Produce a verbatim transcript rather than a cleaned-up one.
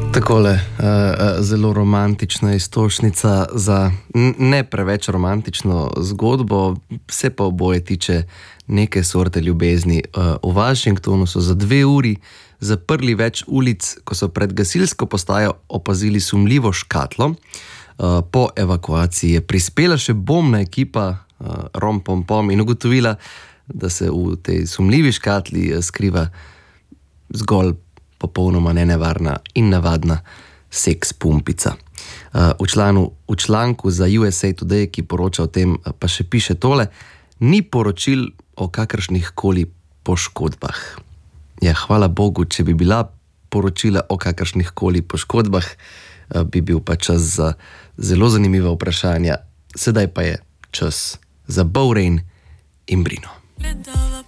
Takole, uh, uh, zelo romantična istočnica za ne preveč romantično zgodbo, se pa oboje tiče neke sorte ljubezni. Uh, v Washingtonu so za dve uri zaprli več ulic, ko so pred gasilsko postajo opazili sumljivo škatlo. Uh, po evakuaciji je prispela še bombna ekipa uh, Rom Pom Pom in ugotovila, da se v tej sumljivi škatli uh, skriva zgolj popolnoma nenevarna in navadna seks pumpica. Uh, v, članu, v članku za U S A Today, ki poroča o tem, pa še piše tole: ni poročil o kakršnih koli poškodbah. Ja, hvala Bogu, če bi bila poročila o kakršnih koli poškodbah, uh, bi bil pa čas za zelo zanimiva vprašanja. Sedaj pa je čas za Bourain in Brino.